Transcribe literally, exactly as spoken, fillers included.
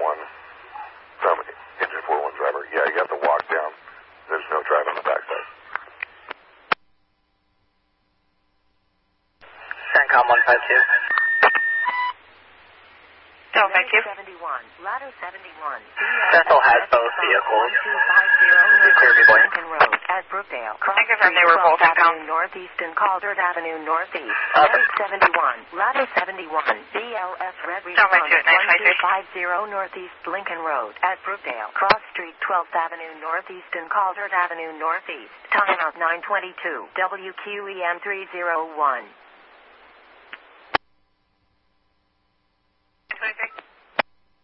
one. Um, engine four one driver. Yeah, you got to walk down. There's no drive on the backside. CENTCOM one five two. Don't thank you. seventy-one, Ladder seventy-one. Central has both vehicles. Clear Clear me, boy. Lincoln Road at Brookdale. Cross I confirm they Street, were both twelfth CENTCOM. Avenue Northeast and Calder Avenue Northeast. Okay. Medic seventy-one, Ladder seventy-one. B L S Red Don't wait Response to it, nine five three. one two five zero Northeast Lincoln Road at Brookdale. Cross Street, twelfth Avenue Northeast and Calder Avenue Northeast. Time out nine twenty-two. W Q E M three oh one.